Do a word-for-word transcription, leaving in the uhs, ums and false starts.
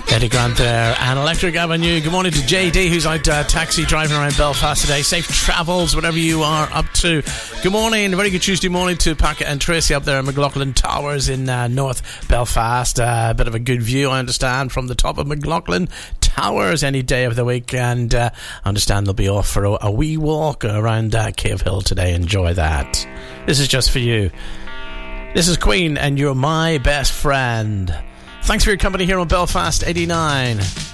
Eddie Grant there and Electric Avenue. Good morning to J D, who's out uh, taxi driving around Belfast today. Safe travels, whatever you are up to. Good morning, a very good Tuesday morning to Packet and Tracy up there at McLaughlin Towers in uh, North Belfast. A uh, bit of a good view, I understand, from the top of McLaughlin Towers any day of the week. And uh, I understand they'll be off for a, a wee walk around uh, Cave Hill today. Enjoy that. This is just for you. This is Queen and You're My Best Friend. Thanks for your company here on Belfast eighty-nine.